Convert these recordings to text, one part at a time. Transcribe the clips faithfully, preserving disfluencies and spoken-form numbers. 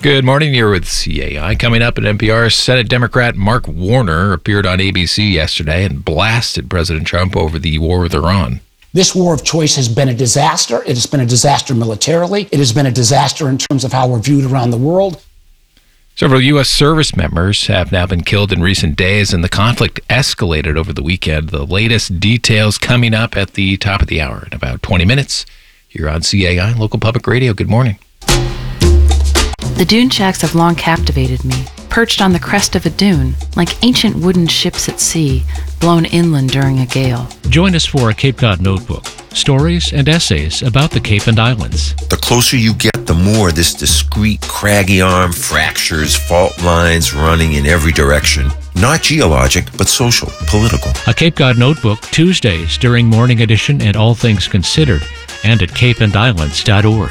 Good morning. You're with C A I. Coming up at N P R, Senate Democrat Mark Warner appeared on A B C yesterday and blasted President Trump over the war with Iran. This war of choice has been a disaster. It has been a disaster militarily. It has been a disaster in terms of how we're viewed around the world. Several U S service members have now been killed in recent days, and the conflict escalated over the weekend. The latest details coming up at the top of the hour in about twenty minutes. Here on C A I, local public radio. Good morning. The dune shacks have long captivated me, perched on the crest of a dune, like ancient wooden ships at sea, blown inland during a gale. Join us for a Cape Cod Notebook, stories and essays about the Cape and Islands. The closer you get, the more this discrete, craggy arm fractures, fault lines running in every direction. Not geologic, but social, political. A Cape Cod Notebook, Tuesdays during Morning Edition and All Things Considered, and at cape and islands dot org.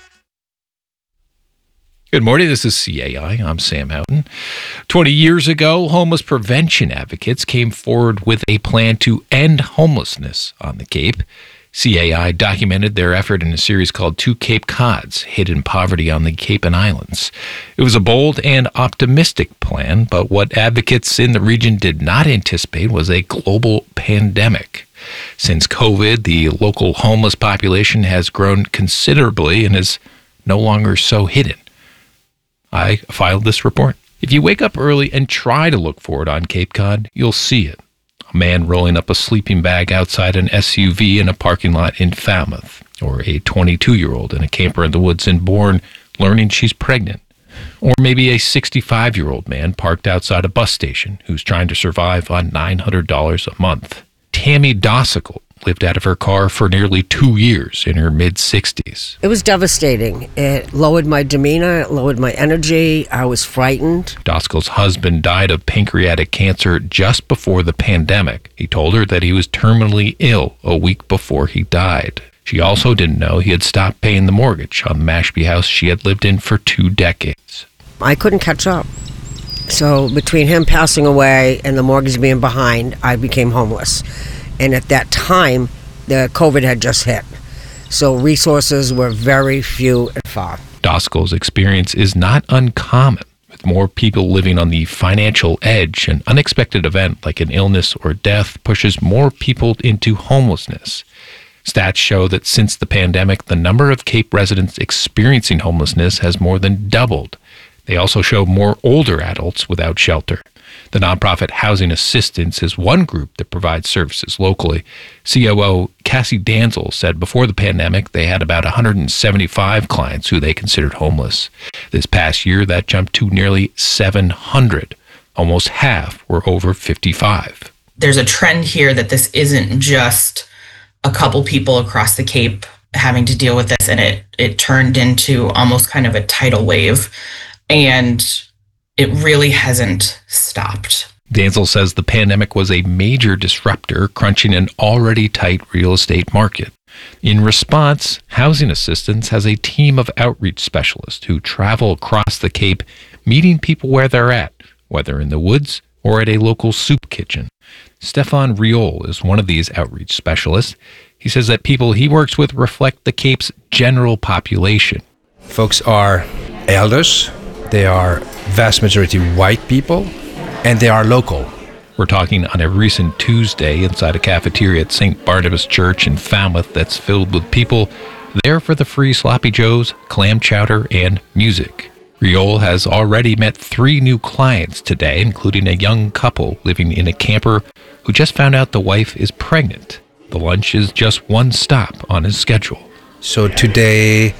Good morning. This is C A I. I'm Sam Houghton. twenty years ago, homeless prevention advocates came forward with a plan to end homelessness on the Cape. C A I documented their effort in a series called Two Cape Cods, Hidden Poverty on the Cape and Islands. It was a bold and optimistic plan, but what advocates in the region did not anticipate was a global pandemic. Since COVID, the local homeless population has grown considerably and is no longer so hidden. I filed this report. If you wake up early and try to look for it on Cape Cod, you'll see it. A man rolling up a sleeping bag outside an S U V in a parking lot in Falmouth, or a twenty-two-year-old in a camper in the woods in Bourne learning she's pregnant. Or maybe a sixty-five-year-old man parked outside a bus station who's trying to survive on nine hundred dollars a month. Tammy Dossicle lived out of her car for nearly two years in her mid-sixties. It was devastating. It lowered my demeanor, it lowered my energy. I was frightened. Dossicle's husband died of pancreatic cancer just before the pandemic. He told her that he was terminally ill a week before he died. She also didn't know he had stopped paying the mortgage on the Mashpee house she had lived in for two decades. I couldn't catch up. So between him passing away and the mortgage being behind, I became homeless. And at that time, the COVID had just hit. So resources were very few and far. Dossicle's experience is not uncommon. With more people living on the financial edge, an unexpected event like an illness or death pushes more people into homelessness. Stats show that since the pandemic, the number of Cape residents experiencing homelessness has more than doubled. They also show more older adults without shelter. The nonprofit Housing Assistance is one group that provides services locally. C O O Cassie Danzel said before the pandemic, they had about one hundred seventy-five clients who they considered homeless. This past year, that jumped to nearly seven hundred. Almost half were over fifty-five. There's a trend here that this isn't just a couple people across the Cape having to deal with this, and it, it turned into almost kind of a tidal wave. And it really hasn't stopped. Danzel says the pandemic was a major disruptor, crunching an already tight real estate market. In response, Housing Assistance has a team of outreach specialists who travel across the Cape, meeting people where they're at, whether in the woods or at a local soup kitchen. Stefan Riol is one of these outreach specialists. He says that people he works with reflect the Cape's general population. Folks are elders. They are vast majority white people, and they are local. We're talking on a recent Tuesday inside a cafeteria at Saint Barnabas Church in Falmouth that's filled with people there for the free sloppy joes, clam chowder, and music. Riol has already met three new clients today, including a young couple living in a camper who just found out the wife is pregnant. The lunch is just one stop on his schedule. So today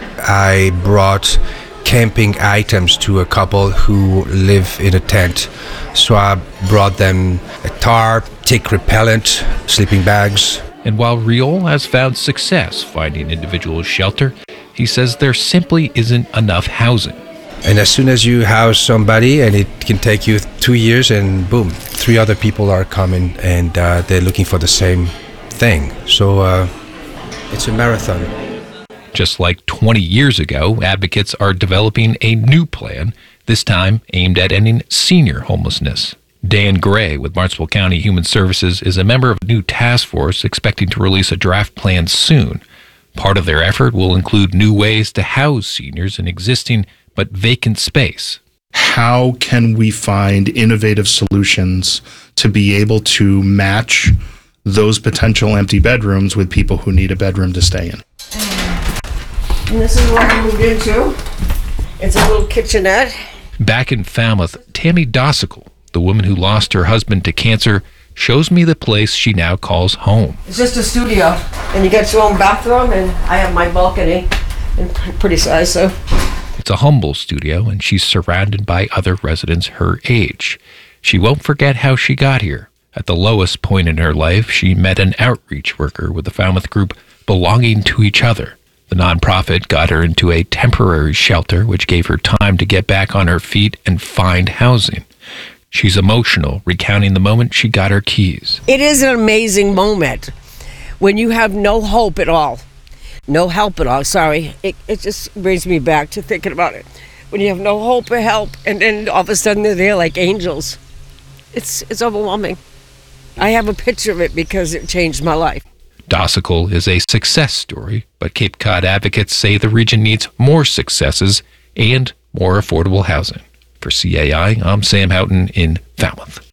I brought camping items to a couple who live in a tent. So I brought them a tarp, tick repellent, sleeping bags. And while Riol has found success finding individual shelter, he says there simply isn't enough housing. And as soon as you house somebody, and it can take you two years, and boom, three other people are coming, and uh, they're looking for the same thing. So uh, it's a marathon. Just like twenty years ago, advocates are developing a new plan, this time aimed at ending senior homelessness. Dan Gray with Barnstable County Human Services is a member of a new task force expecting to release a draft plan soon. Part of their effort will include new ways to house seniors in existing but vacant space. How can we find innovative solutions to be able to match those potential empty bedrooms with people who need a bedroom to stay in? And this is what I moved into. It's a little kitchenette. Back in Falmouth, Tammy Dossicle, the woman who lost her husband to cancer, shows me the place she now calls home. It's just a studio, and you get your own bathroom, and I have my balcony, and pretty size, so. It's a humble studio, and she's surrounded by other residents her age. She won't forget how she got here. At the lowest point in her life, she met an outreach worker with the Falmouth group Belonging to Each Other. The nonprofit got her into a temporary shelter, which gave her time to get back on her feet and find housing. She's emotional, recounting the moment she got her keys. It is an amazing moment when you have no hope at all. No help at all, sorry. It, it just brings me back to thinking about it. When you have no hope or help, and then all of a sudden they're there like angels. It's it's overwhelming. I have a picture of it because it changed my life. Dossicle is a success story, but Cape Cod advocates say the region needs more successes and more affordable housing. For C A I, I'm Sam Houghton in Falmouth.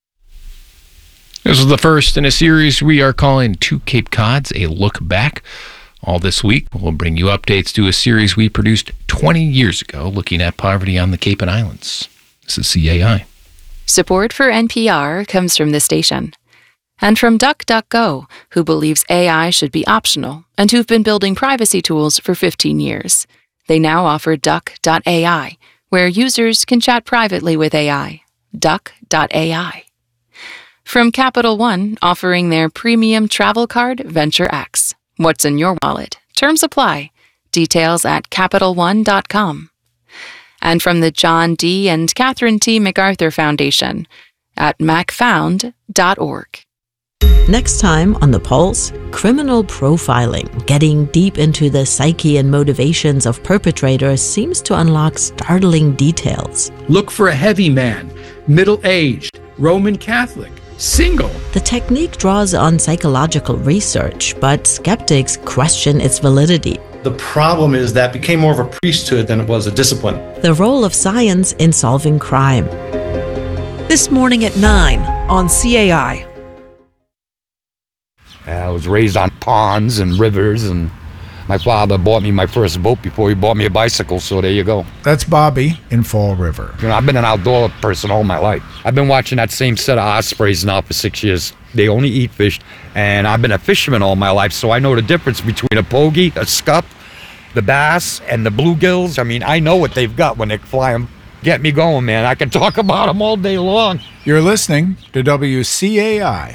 This is the first in a series we are calling Two Cape Cods, a look back. All this week, we'll bring you updates to a series we produced twenty years ago looking at poverty on the Cape and Islands. This is C A I. Support for N P R comes from the station. And from DuckDuckGo, who believes A I should be optional and who've been building privacy tools for fifteen years. They now offer duck dot A I, where users can chat privately with A I. duck dot A I. From Capital One, offering their premium travel card, Venture X. What's in your wallet? Terms apply. Details at capital one dot com. And from the John D. and Catherine T. MacArthur Foundation at mac found dot org. Next time on The Pulse, criminal profiling. Getting deep into the psyche and motivations of perpetrators seems to unlock startling details. Look for a heavy man, middle-aged, Roman Catholic, single. The technique draws on psychological research, but skeptics question its validity. The problem is that it became more of a priesthood than it was a discipline. The role of science in solving crime. This morning at nine on C A I. I was raised on ponds and rivers, and my father bought me my first boat before he bought me a bicycle, so there you go. That's Bobby in Fall River. You know, I've been an outdoor person all my life. I've been watching that same set of ospreys now for six years. They only eat fish, and I've been a fisherman all my life, so I know the difference between a pogie, a scup, the bass, and the bluegills. I mean, I know what they've got when they fly them. Get me going, man. I can talk about them all day long. You're listening to W C A I.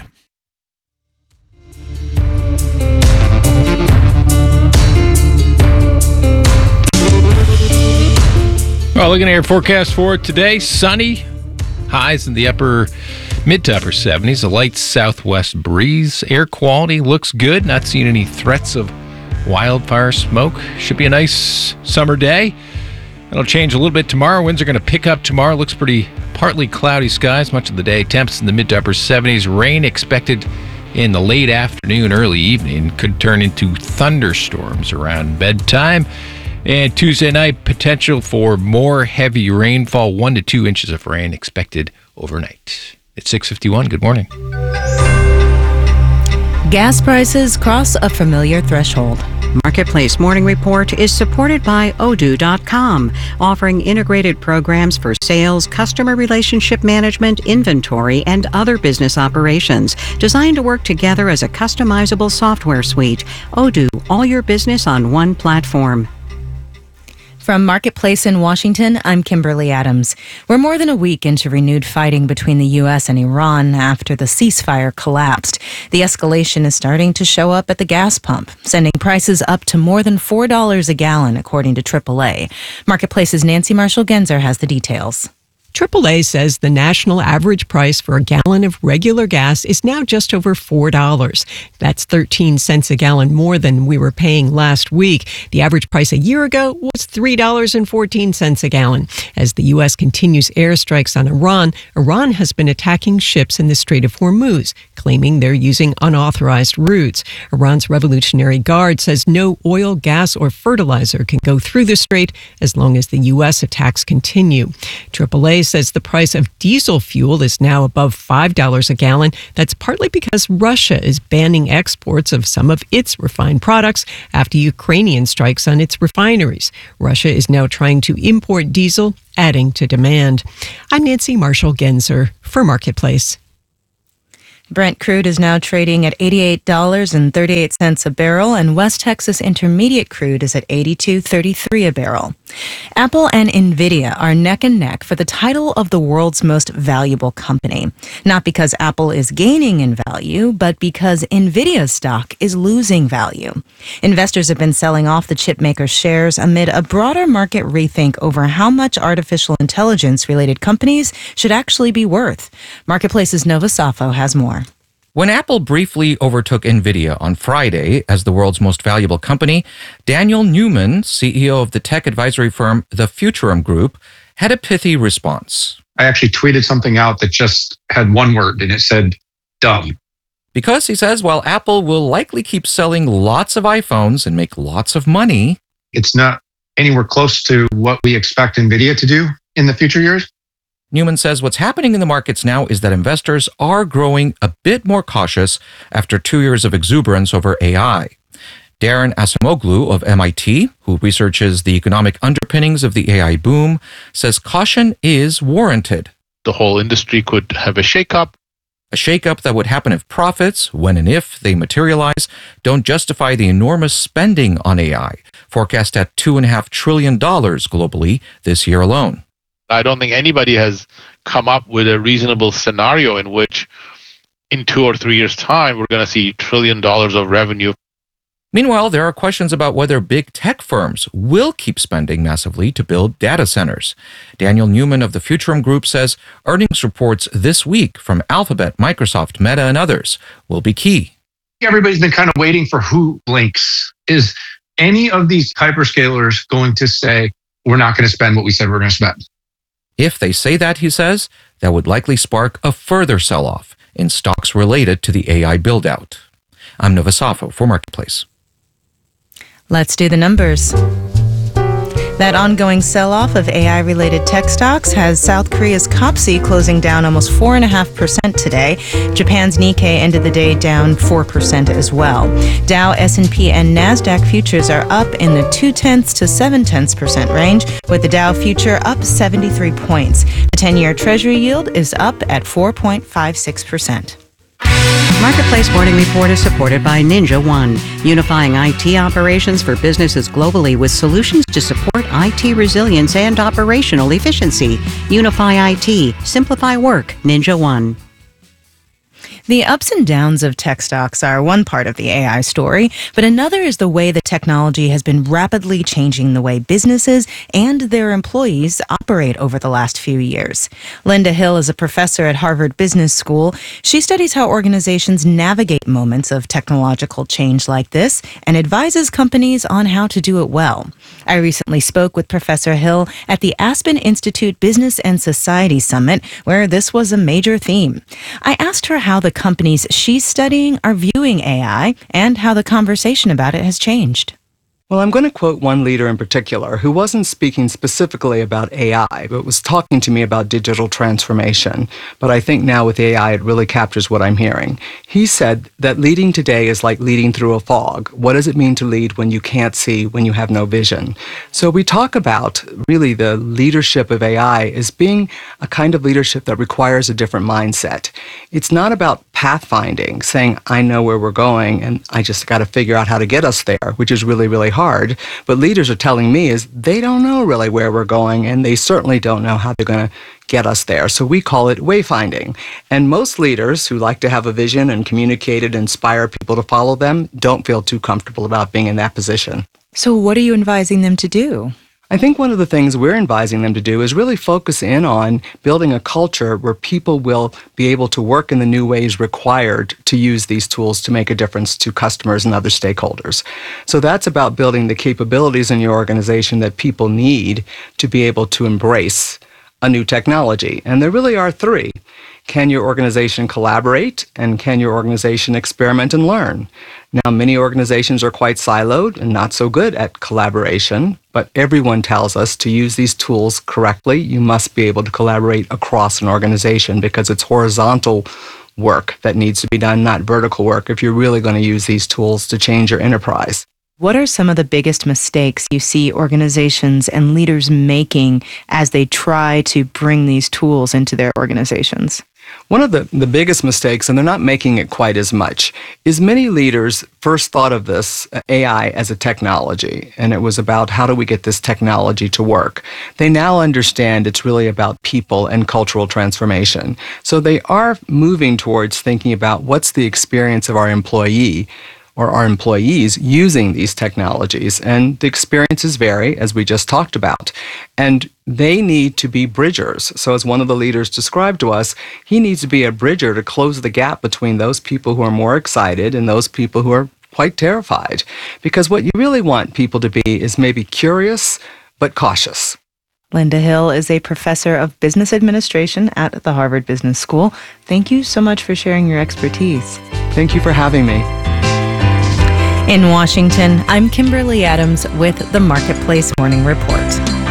Well, looking at your forecast for today, sunny, highs in the upper, mid to upper seventies, a light southwest breeze. Air quality looks good, not seeing any threats of wildfire smoke. Should be a nice summer day. It'll change a little bit tomorrow. Winds are going to pick up tomorrow. Looks pretty partly cloudy skies much of the day. Temps in the mid to upper seventies. Rain expected in the late afternoon, early evening. Could turn into thunderstorms around bedtime. And Tuesday night, potential for more heavy rainfall, one to two inches of rain expected overnight. It's six fifty-one. Good morning. Gas prices cross a familiar threshold. Marketplace Morning Report is supported by Odoo dot com, offering integrated programs for sales, customer relationship management, inventory, and other business operations, designed to work together as a customizable software suite. Odoo, all your business on one platform. From Marketplace in Washington, I'm Kimberly Adams. We're more than a week into renewed fighting between the U S and Iran after the ceasefire collapsed. The escalation is starting to show up at the gas pump, sending prices up to more than four dollars a gallon, according to triple A. Marketplace's Nancy Marshall-Genzer has the details. triple A says the national average price for a gallon of regular gas is now just over four dollars. That's thirteen cents a gallon more than we were paying last week. The average price a year ago was three dollars and fourteen cents a gallon. As the U S continues airstrikes on Iran, Iran has been attacking ships in the Strait of Hormuz, claiming they're using unauthorized routes. Iran's Revolutionary Guard says no oil, gas, or fertilizer can go through the strait as long as the U S attacks continue. triple A says the price of diesel fuel is now above five dollars a gallon. That's partly because Russia is banning exports of some of its refined products after Ukrainian strikes on its refineries. Russia is now trying to import diesel, adding to demand. I'm Nancy Marshall-Genzer for Marketplace. Brent crude is now trading at eighty-eight dollars and thirty-eight cents a barrel, and West Texas Intermediate crude is at eighty-two thirty-three a barrel. Apple and Nvidia are neck and neck for the title of the world's most valuable company. Not because Apple is gaining in value, but because Nvidia's stock is losing value. Investors have been selling off the chipmaker's shares amid a broader market rethink over how much artificial intelligence-related companies should actually be worth. Marketplace's Nova Safo has more. When Apple briefly overtook NVIDIA on Friday as the world's most valuable company, Daniel Newman, C E O of the tech advisory firm The Futurum Group, had a pithy response. I actually tweeted something out that just had one word, and it said, dumb. Because, he says, while Apple will likely keep selling lots of iPhones and make lots of money, it's not anywhere close to what we expect NVIDIA to do in the future years. Newman says what's happening in the markets now is that investors are growing a bit more cautious after two years of exuberance over A I. Darren Acemoglu of M I T, who researches the economic underpinnings of the A I boom, says caution is warranted. The whole industry could have a shakeup. A shakeup that would happen if profits, when and if they materialize, don't justify the enormous spending on A I, forecast at two point five trillion dollars globally this year alone. I don't think anybody has come up with a reasonable scenario in which in two or three years' time, we're going to see trillion dollars of revenue. Meanwhile, there are questions about whether big tech firms will keep spending massively to build data centers. Daniel Newman of the Futurum Group says earnings reports this week from Alphabet, Microsoft, Meta, and others will be key. Everybody's been kind of waiting for who blinks. Is any of these hyperscalers going to say, we're not going to spend what we said we're going to spend? If they say that, he says, that would likely spark a further sell-off in stocks related to the A I build-out. I'm Nova Safo for Marketplace. Let's do the numbers. That ongoing sell-off of A I-related tech stocks has South Korea's Kopsi closing down almost four point five percent today. Japan's Nikkei ended the day down four percent as well. Dow, S and P, and NASDAQ futures are up in the two-tenths to seven-tenths percent range, with the Dow future up seventy-three points. The ten-year Treasury yield is up at four point five six percent. Marketplace Morning Report is supported by Ninja One, unifying I T operations for businesses globally with solutions to support I T resilience and operational efficiency. Unify I T, simplify work, Ninja One. The ups and downs of tech stocks are one part of the A I story, but another is the way that technology has been rapidly changing the way businesses and their employees operate over the last few years. Linda Hill is a professor at Harvard Business School. She studies how organizations navigate moments of technological change like this and advises companies on how to do it well. I recently spoke with Professor Hill at the Aspen Institute Business and Society Summit, where this was a major theme. I asked her how the companies she's studying are viewing A I and how the conversation about it has changed. Well, I'm going to quote one leader in particular who wasn't speaking specifically about A I, but was talking to me about digital transformation. But I think now with A I, it really captures what I'm hearing. He said that leading today is like leading through a fog. What does it mean to lead when you can't see, when you have no vision? So we talk about really the leadership of A I as being a kind of leadership that requires a different mindset. It's not about pathfinding, saying, I know where we're going and I just got to figure out how to get us there, which is really, really hard. But leaders are telling me is they don't know really where we're going, and they certainly don't know how they're going to get us there. So we call it wayfinding. And most leaders who like to have a vision and communicate it, inspire people to follow them, don't feel too comfortable about being in that position. So what are you advising them to do? I think one of the things we're advising them to do is really focus in on building a culture where people will be able to work in the new ways required to use these tools to make a difference to customers and other stakeholders. So that's about building the capabilities in your organization that people need to be able to embrace a new technology. And there really are three. Can your organization collaborate? And can your organization experiment and learn? Now, many organizations are quite siloed and not so good at collaboration, but everyone tells us to use these tools correctly, you must be able to collaborate across an organization because it's horizontal work that needs to be done, not vertical work, if you're really going to use these tools to change your enterprise. What are some of the biggest mistakes you see organizations and leaders making as they try to bring these tools into their organizations? One of the, the biggest mistakes, and they're not making it quite as much, is many leaders first thought of this A I as a technology, and it was about how do we get this technology to work. They now understand it's really about people and cultural transformation. So they are moving towards thinking about what's the experience of our employee or our employees using these technologies. And the experiences vary, as we just talked about. And they need to be bridgers. So as one of the leaders described to us, he needs to be a bridger to close the gap between those people who are more excited and those people who are quite terrified. Because what you really want people to be is maybe curious, but cautious. Linda Hill is a professor of business administration at the Harvard Business School. Thank you so much for sharing your expertise. Thank you for having me. In Washington, I'm Kimberly Adams with the Marketplace Morning Report.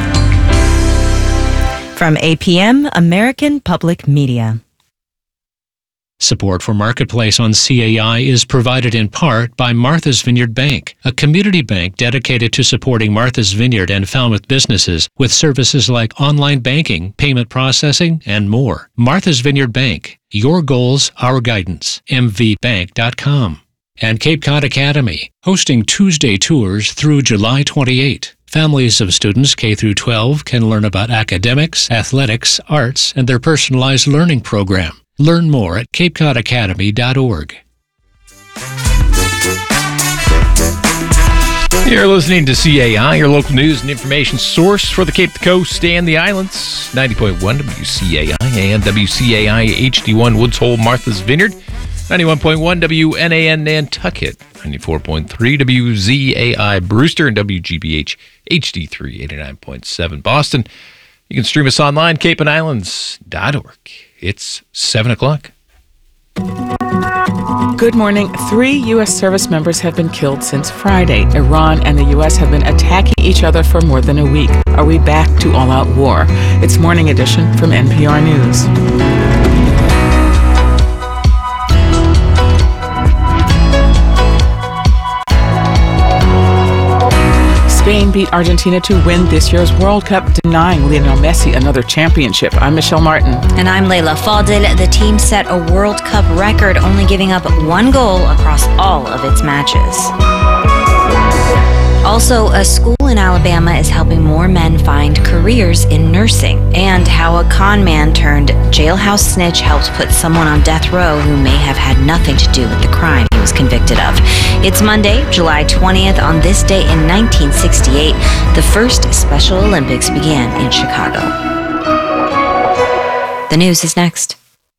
From A P M, American Public Media. Support for Marketplace on C A I is provided in part by Martha's Vineyard Bank, a community bank dedicated to supporting Martha's Vineyard and Falmouth businesses with services like online banking, payment processing, and more. Martha's Vineyard Bank, your goals, our guidance. m v bank dot com. And Cape Cod Academy, hosting Tuesday tours through July twenty-eighth. Families of students K through twelve can learn about academics, athletics, arts, and their personalized learning program. Learn more at cape cod academy dot org. You're listening to C A I, your local news and information source for the Cape, the Coast, and the Islands. ninety point one W C A I and W C A I H D one Woods Hole, Martha's Vineyard. ninety-one point one W N A N Nantucket, ninety-four point three W Z A I Brewster, and W G B H H D three eighty-nine point seven Boston. You can stream us online, cape and islands dot org. It's seven o'clock. Good morning. Three U S service members have been killed since Friday. Iran and the U S have been attacking each other for more than a week. Are we back to all-out war? It's Morning Edition from N P R News. Spain beat Argentina to win this year's World Cup, denying Lionel Messi another championship. I'm Michelle Martin. And I'm Layla Fadil. The team set a World Cup record, only giving up one goal across all of its matches. Also, a school in Alabama is helping more men find careers in nursing, and how a con man turned jailhouse snitch helped put someone on death row who may have had nothing to do with the crime he was convicted of. It's Monday, July twentieth. On this day in nineteen sixty-eight, the first Special Olympics began in Chicago. The news is next.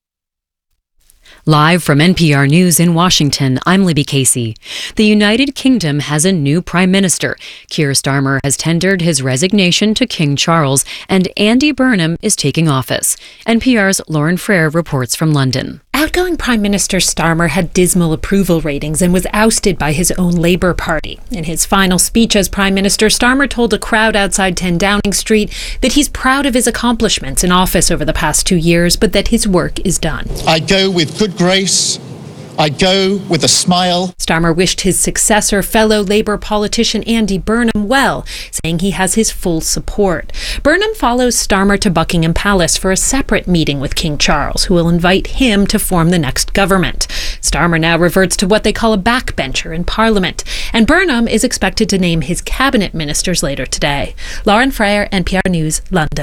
Live from N P R News in Washington, I'm Libby Casey. The United Kingdom has a new prime minister. Keir Starmer has tendered his resignation to King Charles, and Andy Burnham is taking office. N P R's Lauren Frere reports from London. Outgoing Prime Minister Starmer had dismal approval ratings and was ousted by his own Labour Party. In his final speech as Prime Minister, Starmer told a crowd outside ten Downing Street that he's proud of his accomplishments in office over the past two years, but that his work is done. I go with good grace. I go with a smile. Starmer wished his successor, fellow Labour politician Andy Burnham, well, saying he has his full support. Burnham follows Starmer to Buckingham Palace for a separate meeting with King Charles, who will invite him to form the next government. Starmer now reverts to what they call a backbencher in Parliament, and Burnham is expected to name his cabinet ministers later today. Lauren Frere, N P R News, London.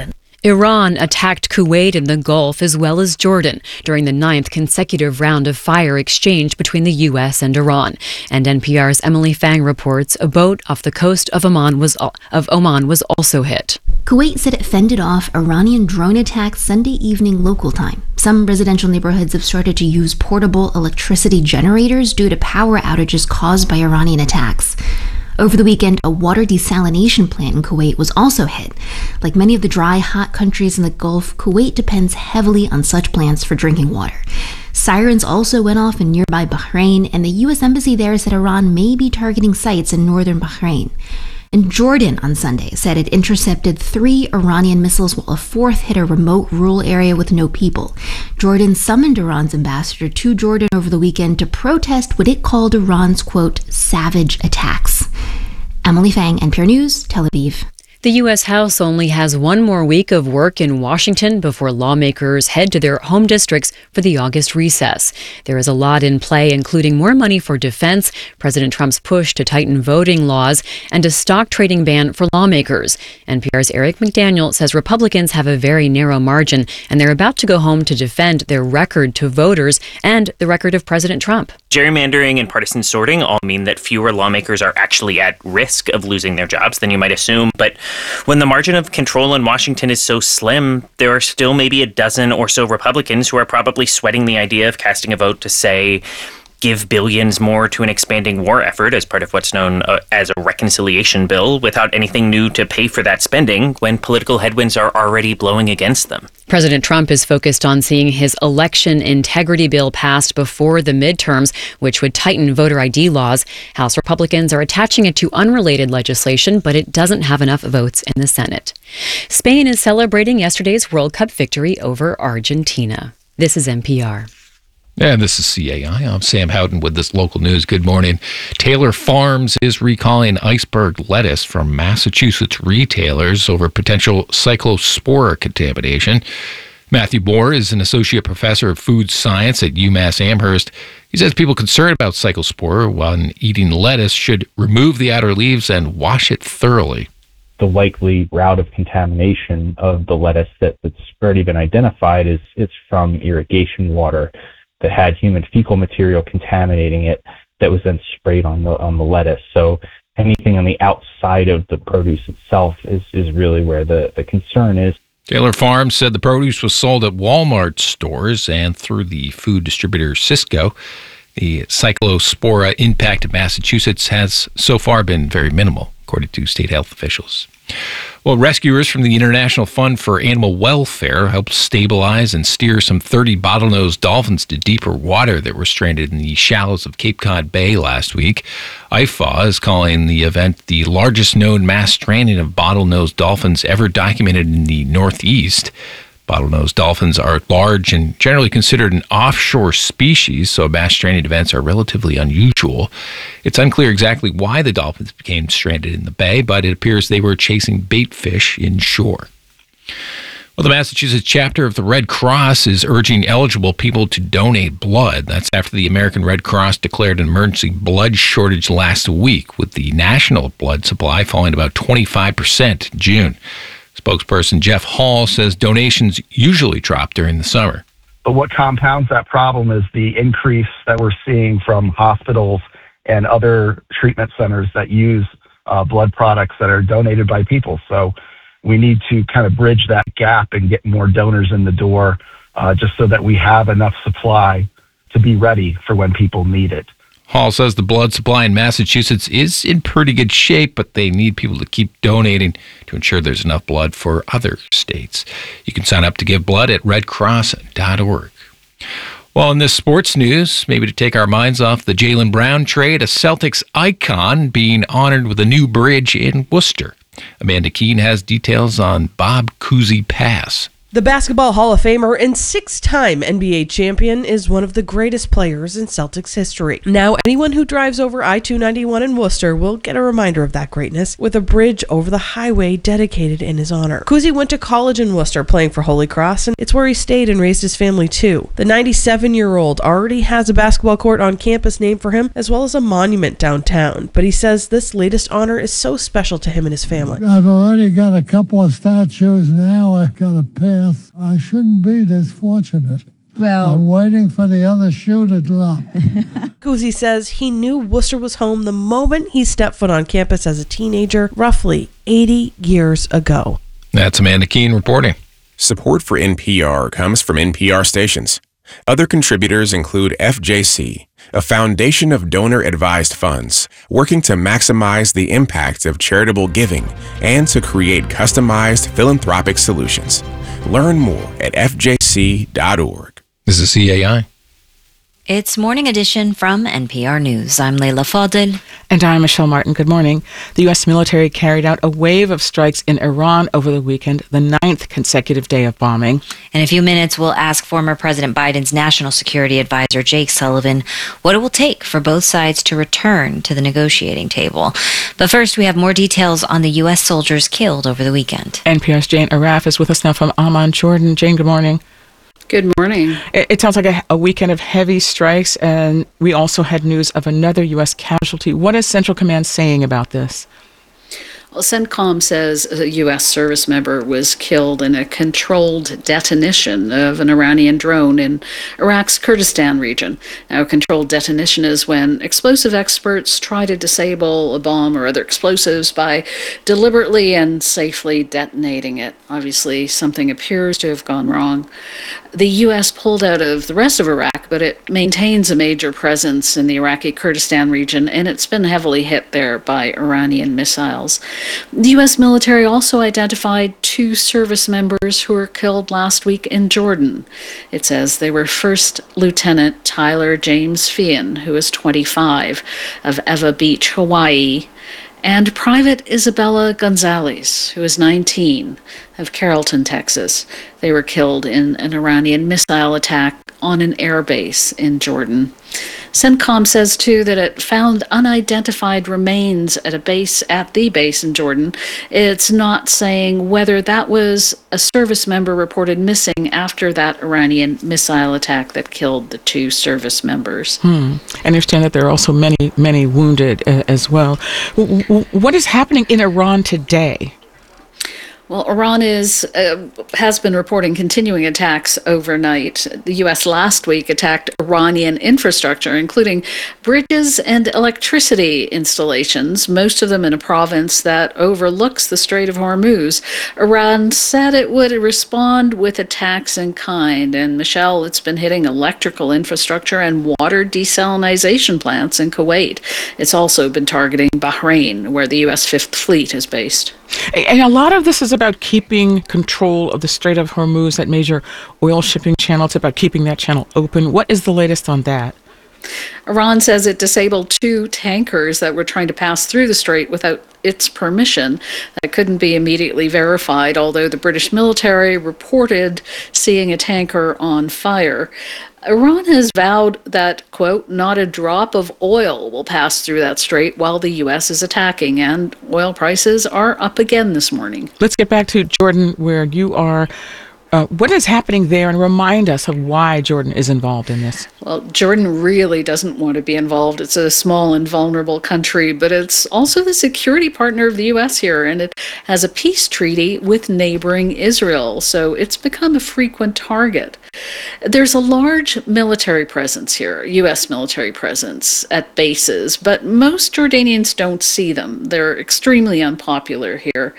Iran attacked Kuwait and the Gulf as well as Jordan during the ninth consecutive round of fire exchange between the U S and Iran. And N P R's Emily Fang reports a boat off the coast of Oman was of Oman was also hit. Kuwait said it fended off Iranian drone attacks Sunday evening local time. Some residential neighborhoods have started to use portable electricity generators due to power outages caused by Iranian attacks. Over the weekend, a water desalination plant in Kuwait was also hit. Like many of the dry, hot countries in the Gulf, Kuwait depends heavily on such plants for drinking water. Sirens also went off in nearby Bahrain, and the U S Embassy there said Iran may be targeting sites in northern Bahrain. And Jordan on Sunday said it intercepted three Iranian missiles while a fourth hit a remote rural area with no people. Jordan summoned Iran's ambassador to Jordan over the weekend to protest what it called Iran's, quote, savage attacks. Emily Fang, N P R News, Tel Aviv. The U S House only has one more week of work in Washington before lawmakers head to their home districts for the August recess. There is a lot in play, including more money for defense, President Trump's push to tighten voting laws, and a stock trading ban for lawmakers. N P R's Eric McDaniel says Republicans have a very narrow margin, and they're about to go home to defend their record to voters and the record of President Trump. Gerrymandering and partisan sorting all mean that fewer lawmakers are actually at risk of losing their jobs than you might assume, but when the margin of control in Washington is so slim, there are still maybe a dozen or so Republicans who are probably sweating the idea of casting a vote to say, give billions more to an expanding war effort as part of what's known uh, as a reconciliation bill without anything new to pay for that spending when political headwinds are already blowing against them. President Trump is focused on seeing his election integrity bill passed before the midterms, which would tighten voter I D laws. House Republicans are attaching it to unrelated legislation, but it doesn't have enough votes in the Senate. Spain is celebrating yesterday's World Cup victory over Argentina. This is N P R. And this is C A I. I'm Sam Houghton with this local news. Good morning. Taylor Farms is recalling iceberg lettuce from Massachusetts retailers over potential cyclospora contamination. Matthew Moore is an associate professor of food science at UMass Amherst. He says people concerned about cyclospora when eating lettuce should remove the outer leaves and wash it thoroughly. The likely route of contamination of the lettuce that, that's already been identified is it's from irrigation water that had human fecal material contaminating it that was then sprayed on the on the lettuce. So anything on the outside of the produce itself is, is really where the, the concern is. Taylor Farms said the produce was sold at Walmart stores and through the food distributor Sysco. The cyclospora impact in Massachusetts has so far been very minimal, according to state health officials. Well, rescuers from the International Fund for Animal Welfare helped stabilize and steer some thirty bottlenose dolphins to deeper water that were stranded in the shallows of Cape Cod Bay last week. I F A W is calling the event the largest known mass stranding of bottlenose dolphins ever documented in the Northeast. Bottlenose dolphins are large and generally considered an offshore species, so mass stranding events are relatively unusual. It's unclear exactly why the dolphins became stranded in the bay, but it appears they were chasing bait fish inshore. Well, the Massachusetts chapter of the Red Cross is urging eligible people to donate blood. That's after the American Red Cross declared an emergency blood shortage last week, with the national blood supply falling about twenty-five percent in June. Spokesperson Jeff Hall says donations usually drop during the summer. But what compounds that problem is the increase that we're seeing from hospitals and other treatment centers that use uh, blood products that are donated by people. So we need to kind of bridge that gap and get more donors in the door uh, just so that we have enough supply to be ready for when people need it. Hall says the blood supply in Massachusetts is in pretty good shape, but they need people to keep donating to ensure there's enough blood for other states. You can sign up to give blood at red cross dot org. Well, in this sports news, maybe to take our minds off the Jaylen Brown trade, a Celtics icon being honored with a new bridge in Worcester. Amanda Keene has details on Bob Cousy Pass. The Basketball Hall of Famer and six-time N B A champion is one of the greatest players in Celtics history. Now, anyone who drives over I two ninety-one in Worcester will get a reminder of that greatness with a bridge over the highway dedicated in his honor. Cousy went to college in Worcester playing for Holy Cross, and it's where he stayed and raised his family too. The ninety-seven-year-old already has a basketball court on campus named for him, as well as a monument downtown, but he says this latest honor is so special to him and his family. I've already got a couple of statues, now I've got a pair. I shouldn't be this fortunate. Well, I'm waiting for the other shoe to drop. Cousy says he knew Worcester was home the moment he stepped foot on campus as a teenager, roughly eighty years ago. That's Amanda Keene reporting. Support for N P R comes from N P R stations. Other contributors include F J C, a foundation of donor-advised funds working to maximize the impact of charitable giving and to create customized philanthropic solutions. Learn more at f j c dot org. This is C A I. It's Morning Edition from N P R News. I'm Leila Fadel. And I'm Michelle Martin. Good morning. The U S military carried out a wave of strikes in Iran over the weekend, the ninth consecutive day of bombing. In a few minutes, we'll ask former President Biden's national security advisor, Jake Sullivan, what it will take for both sides to return to the negotiating table. But first, we have more details on the U S soldiers killed over the weekend. N P R's Jane Araf is with us now from Amman, Jordan. Jane, good morning. Good morning. It, it sounds like a, a weekend of heavy strikes, and we also had news of another U S casualty. What is Central Command saying about this? Well, CENTCOM says a U S service member was killed in a controlled detonation of an Iranian drone in Iraq's Kurdistan region. Now, controlled detonation is when explosive experts try to disable a bomb or other explosives by deliberately and safely detonating it. Obviously, something appears to have gone wrong. The U S pulled out of the rest of Iraq, but it maintains a major presence in the Iraqi Kurdistan region, and it's been heavily hit there by Iranian missiles. The U S military also identified two service members who were killed last week in Jordan. It says they were First Lieutenant Tyler James Feehan, who is twenty-five, of Eva Beach, Hawaii, and Private Isabella Gonzalez, who is nineteen, of Carrollton, Texas. They were killed in an Iranian missile attack on an air base in Jordan. CENTCOM says, too, that it found unidentified remains at a base at the base in Jordan. It's not saying whether that was a service member reported missing after that Iranian missile attack that killed the two service members. Hmm. I understand that there are also many, many wounded uh, as well. W- w- what is happening in Iran today? Well, Iran is uh, has been reporting continuing attacks overnight. The U S last week attacked Iranian infrastructure, including bridges and electricity installations, most of them in a province that overlooks the Strait of Hormuz. Iran said it would respond with attacks in kind. And Michelle, it's been hitting electrical infrastructure and water desalination plants in Kuwait. It's also been targeting Bahrain, where the U S Fifth Fleet is based. And a lot of this is about keeping control of the Strait of Hormuz, that major oil shipping channel. It's about keeping that channel open. What is the latest on that? Iran says it disabled two tankers that were trying to pass through the strait without its permission. That couldn't be immediately verified, although the British military reported seeing a tanker on fire. Iran has vowed that, quote, not a drop of oil will pass through that strait while the U S is attacking, and oil prices are up again this morning. Let's get back to Jordan, where you are. Uh, what is happening there, and remind us of why Jordan is involved in this? Well, Jordan really doesn't want to be involved. It's a small and vulnerable country, but it's also the security partner of the U S here, and it has a peace treaty with neighboring Israel, so it's become a frequent target. There's a large military presence here, U S military presence at bases, but most Jordanians don't see them. They're extremely unpopular here.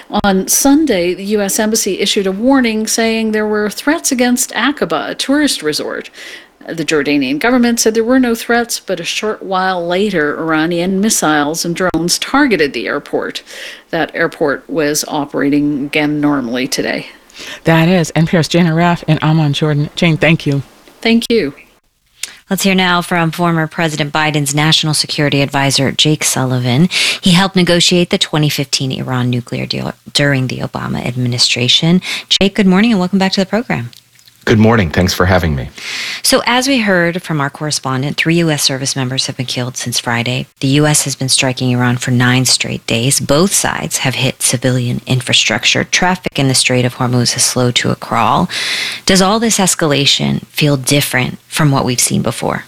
On Sunday, the U S Embassy issued a warning saying there were threats against Aqaba, a tourist resort. The Jordanian government said there were no threats, but a short while later, Iranian missiles and drones targeted the airport. That airport was operating again normally today. That is N P R's Jane Araf in Amman, Jordan. Jane, thank you. Thank you. Let's hear now from former President Biden's national security advisor, Jake Sullivan. He helped negotiate the twenty fifteen Iran nuclear deal during the Obama administration. Jake, good morning and welcome back to the program. Good morning. Thanks for having me. So as we heard from our correspondent, three U S service members have been killed since Friday. The U S has been striking Iran for nine straight days. Both sides have hit civilian infrastructure. Traffic in the Strait of Hormuz has slowed to a crawl. Does all this escalation feel different from what we've seen before?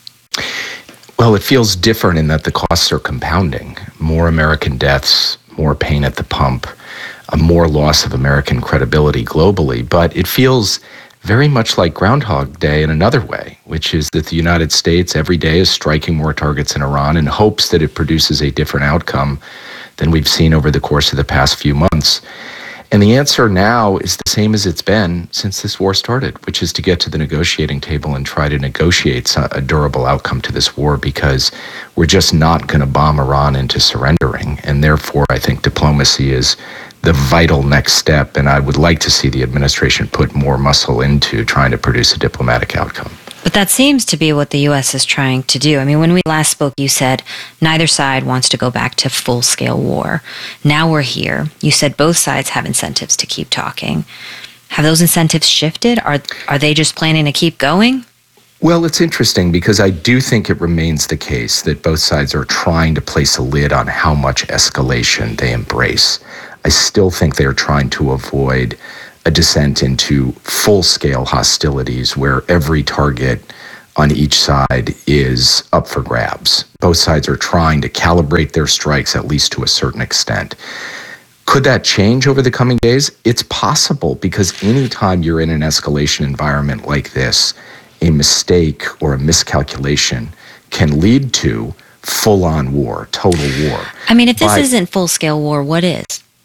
Well, it feels different in that the costs are compounding. More American deaths, more pain at the pump, a more loss of American credibility globally. But it feels very much like Groundhog Day in another way, which is that the United States every day is striking more targets in Iran in hopes that it produces a different outcome than we've seen over the course of the past few months. And the answer now is the same as it's been since this war started, which is to get to the negotiating table and try to negotiate a durable outcome to this war, because we're just not going to bomb Iran into surrendering. And therefore, I think diplomacy is the vital next step, and I would like to see the administration put more muscle into trying to produce a diplomatic outcome. But that seems to be what the U S is trying to do. I mean, when we last spoke, you said neither side wants to go back to full-scale war. Now we're here. You said both sides have incentives to keep talking. Have those incentives shifted? Are are they just planning to keep going? Well, it's interesting because I do think it remains the case that both sides are trying to place a lid on how much escalation they embrace. I still think they're trying to avoid a descent into full-scale hostilities where every target on each side is up for grabs. Both sides are trying to calibrate their strikes, at least to a certain extent. Could that change over the coming days? It's possible, because anytime you're in an escalation environment like this, a mistake or a miscalculation can lead to full-on war, total war. I mean, if this But- isn't full-scale war, what is?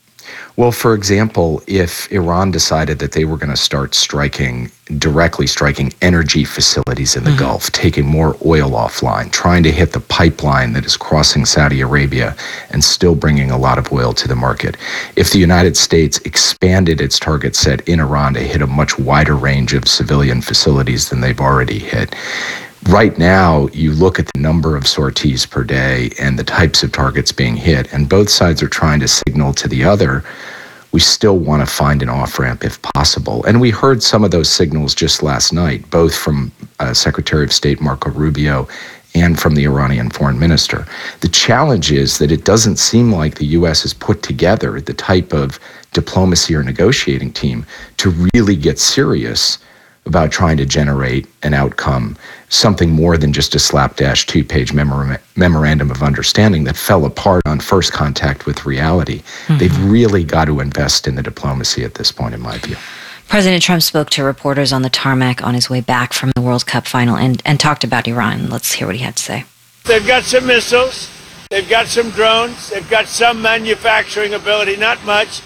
Well, for example, if Iran decided that they were going to start striking, directly striking energy facilities in the mm-hmm. Gulf, taking more oil offline, trying to hit the pipeline that is crossing Saudi Arabia and still bringing a lot of oil to the market. If the United States expanded its target set in Iran to hit a much wider range of civilian facilities than they've already hit. Right now, you look at the number of sorties per day and the types of targets being hit, and both sides are trying to signal to the other, we still want to find an off-ramp if possible. And we heard some of those signals just last night, both from uh, Secretary of State Marco Rubio and from the Iranian foreign minister. The challenge is that it doesn't seem like the U S has put together the type of diplomacy or negotiating team to really get serious about trying to generate an outcome, something more than just a slapdash two-page memor- memorandum of understanding that fell apart on first contact with reality. Mm-hmm. They've really got to invest in the diplomacy at this point, in my view. President Trump spoke to reporters on the tarmac on his way back from the World Cup final and, and talked about Iran. Let's hear what he had to say. They've got some missiles. They've got some drones. They've got some manufacturing ability, not much.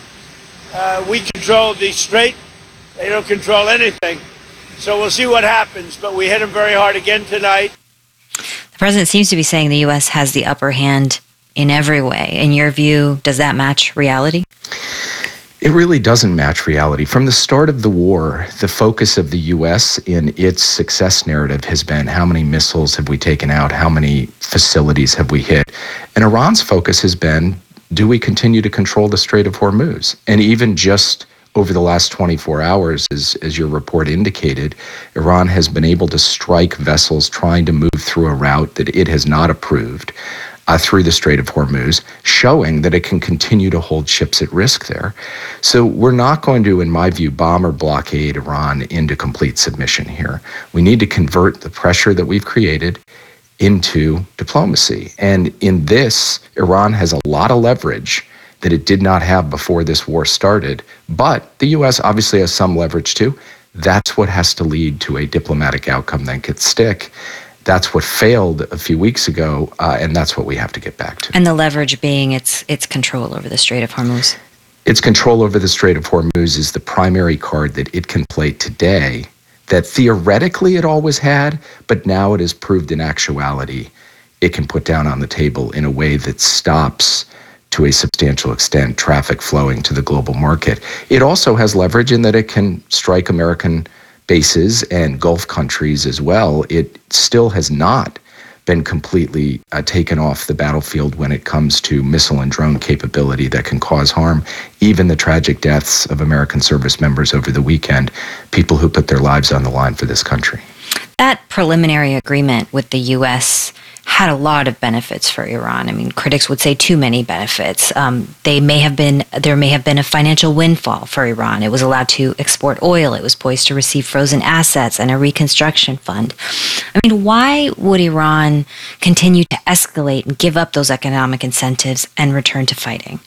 Uh, we control the strait. They don't control anything. So we'll see what happens, but we hit them very hard again tonight. The president seems to be saying the U S has the upper hand in every way. In your view, does that match reality? It really doesn't match reality. From the start of the war, the focus of the U S in its success narrative has been how many missiles have we taken out, how many facilities have we hit. And Iran's focus has been, do we continue to control the Strait of Hormuz? And even just over the last twenty-four hours, as, as your report indicated, Iran has been able to strike vessels trying to move through a route that it has not approved uh, through the Strait of Hormuz, showing that it can continue to hold ships at risk there. So we're not going to, in my view, bomb or blockade Iran into complete submission here. We need to convert the pressure that we've created into diplomacy. And in this, Iran has a lot of leverage that it did not have before this war started. But the U S obviously has some leverage too. That's what has to lead to a diplomatic outcome that could stick. That's what failed a few weeks ago, uh, and that's what we have to get back to. And the leverage being its its control over the Strait of Hormuz. Its control over the Strait of Hormuz is the primary card that it can play today that theoretically it always had, but now it is proved in actuality it can put down on the table in a way that stops, to a substantial extent, traffic flowing to the global market. It also has leverage in that it can strike American bases and Gulf countries as well, it still has not been completely uh, taken off the battlefield when it comes to missile and drone capability that can cause harm. Even the tragic deaths of American service members over the weekend, people who put their lives on the line for this country. That preliminary agreement with the U S had a lot of benefits for Iran. I mean, critics would say too many benefits. Um, they may have been, there may have been a financial windfall for Iran. It was allowed to export oil. It was poised to receive frozen assets and a reconstruction fund. I mean, why would Iran continue to escalate and give up those economic incentives and return to fighting?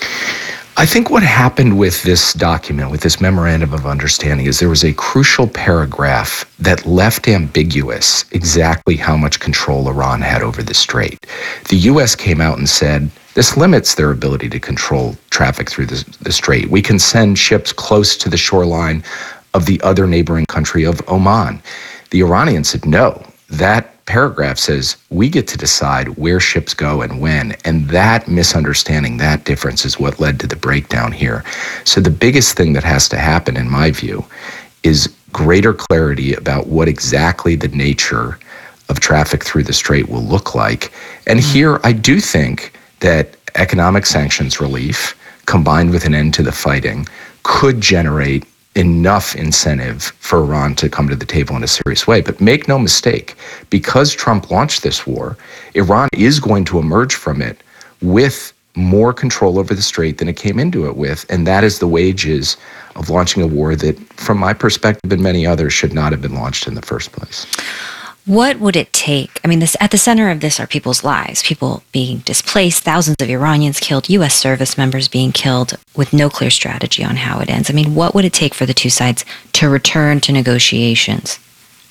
I think what happened with this document, with this memorandum of understanding, is there was a crucial paragraph that left ambiguous exactly how much control Iran had over the strait. The U S came out and said, this limits their ability to control traffic through the, the strait. We can send ships close to the shoreline of the other neighboring country of Oman. The Iranians said, no, that paragraph says we get to decide where ships go and when, and that misunderstanding, that difference is what led to the breakdown here. So the biggest thing that has to happen, in my view, is greater clarity about what exactly the nature of traffic through the strait will look like. And here I do think that economic sanctions relief combined with an end to the fighting could generate enough incentive for Iran to come to the table in a serious way. But make no mistake, because Trump launched this war, Iran is going to emerge from it with more control over the strait than it came into it with. And that is the wages of launching a war that, from my perspective and many others, should not have been launched in the first place. What would it take? I mean, this, at the center of this are people's lives, people being displaced, thousands of Iranians killed, U S service members being killed with no clear strategy on how it ends. I mean, what would it take for the two sides to return to negotiations?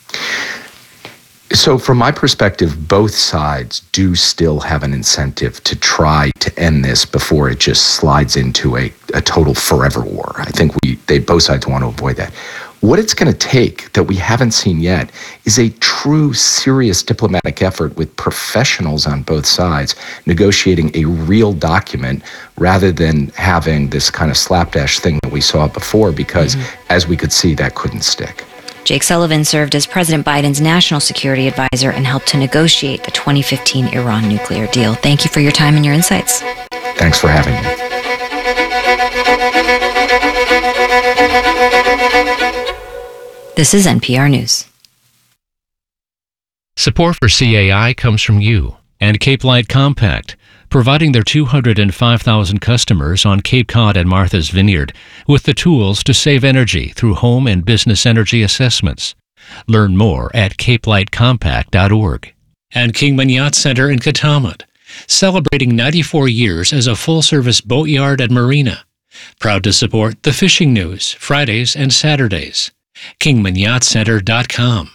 So from my perspective, both sides do still have an incentive to try to end this before it just slides into a, a total forever war. I think we they both sides want to avoid that. What it's going to take that we haven't seen yet is a true, serious diplomatic effort with professionals on both sides negotiating a real document rather than having this kind of slapdash thing that we saw before, because mm-hmm. as we could see, that couldn't stick. Jake Sullivan served as President Biden's national security advisor and helped to negotiate the twenty fifteen Iran nuclear deal. Thank you for your time and your insights. Thanks for having me. This is N P R News. Support for C A I comes from you and Cape Light Compact, providing their two hundred five thousand customers on Cape Cod and Martha's Vineyard with the tools to save energy through home and business energy assessments. Learn more at cape light compact dot org. And Kingman Yacht Center in Katamat, celebrating ninety-four years as a full-service boatyard and marina. Proud to support the Fishing News, Fridays and Saturdays. kingman yacht center dot com.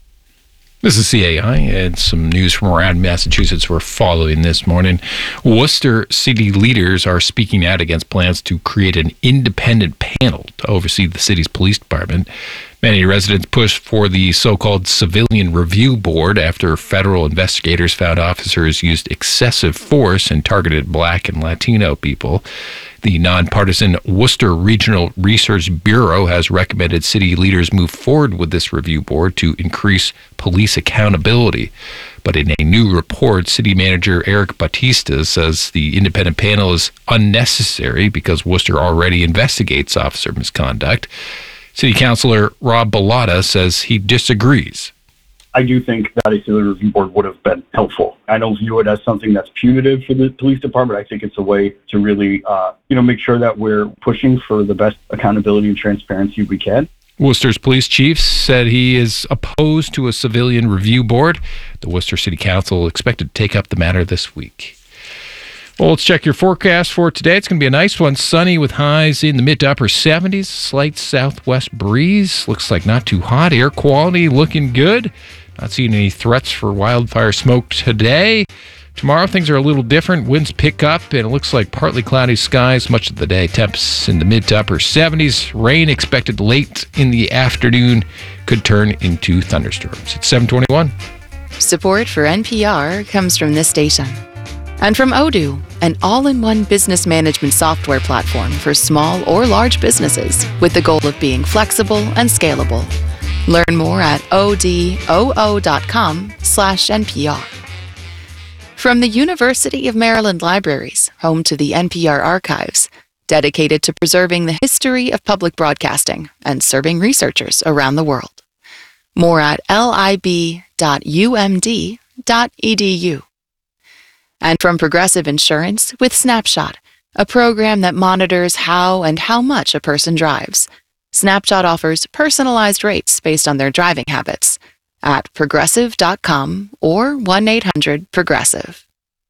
This is C A I, and some news from around Massachusetts we're following this morning. Worcester city leaders are speaking out against plans to create an independent panel to oversee the city's police department. Many residents pushed for the so-called Civilian Review Board after federal investigators found officers used excessive force and targeted Black and Latino people. The nonpartisan Worcester Regional Research Bureau has recommended city leaders move forward with this review board to increase police accountability. But in a new report, City Manager Eric Batista says the independent panel is unnecessary because Worcester already investigates officer misconduct. City Councilor Rob Bellotta says he disagrees. I do think that a civilian review board would have been helpful. I don't view it as something that's punitive for the police department. I think it's a way to really, uh, you know, make sure that we're pushing for the best accountability and transparency we can. Worcester's police chief said he is opposed to a civilian review board. The Worcester City Council expected to take up the matter this week. Well, let's check your forecast for today. It's going to be a nice one. Sunny with highs in the mid to upper seventies. Slight southwest breeze. Looks like not too hot. Air quality looking good. Not seeing any threats for wildfire smoke today. Tomorrow, things are a little different. Winds pick up, and it looks like partly cloudy skies much of the day. Temps in the mid to upper seventies. Rain expected late in the afternoon. Could turn into thunderstorms. It's seven twenty-one. Support for N P R comes from this station. And from Odoo, an all-in-one business management software platform for small or large businesses with the goal of being flexible and scalable. Learn more at odoo.com slash NPR. From the University of Maryland Libraries, home to the N P R archives, dedicated to preserving the history of public broadcasting and serving researchers around the world. More at lib dot u m d dot e d u. And from Progressive Insurance with Snapshot, a program that monitors how and how much a person drives. Snapshot offers personalized rates based on their driving habits at progressive dot com or one eight hundred progressive.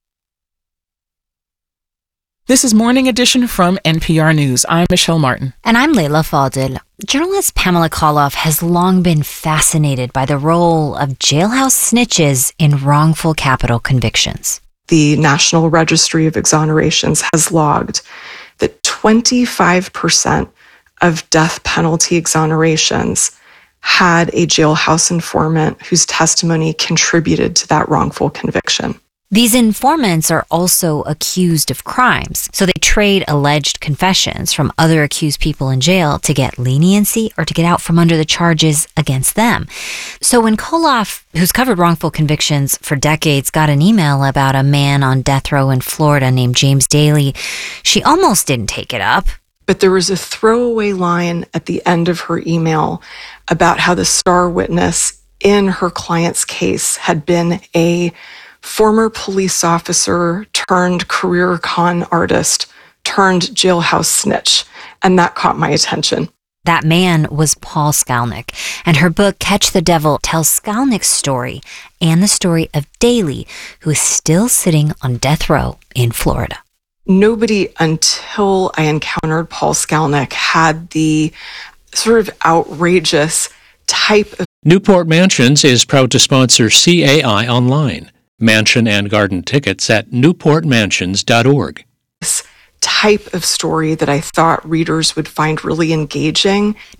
This is Morning Edition from N P R News. I'm Michelle Martin. And I'm Leila Fadil. Journalist Pamela Koloff has long been fascinated by the role of jailhouse snitches in wrongful capital convictions. The National Registry of Exonerations has logged that twenty-five percent of death penalty exonerations had a jailhouse informant whose testimony contributed to that wrongful conviction. These informants are also accused of crimes, so they trade alleged confessions from other accused people in jail to get leniency or to get out from under the charges against them. So when Koloff, who's covered wrongful convictions for decades, got an email about a man on death row in Florida named James Daly, she almost didn't take it up. But there was a throwaway line at the end of her email about how the star witness in her client's case had been a former police officer turned career con artist turned jailhouse snitch. And that caught my attention. That man was Paul Skalnick, and her book, Catch the Devil, tells Skalnick's story and the story of Daly, who is still sitting on death row in Florida. Nobody until I encountered Paul Skalnick had the sort of outrageous type of... Newport Mansions is proud to sponsor C A I Online. Mansion and garden tickets at newport mansions dot org. This type of story that I thought readers would find really engaging.